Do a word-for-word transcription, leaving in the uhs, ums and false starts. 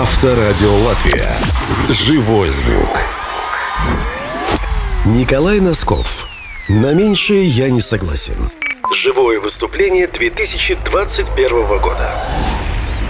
Авторадио Латвия. Живой звук. Николай Носков. На меньшее я не согласен. Живое выступление две тысячи двадцать первого года.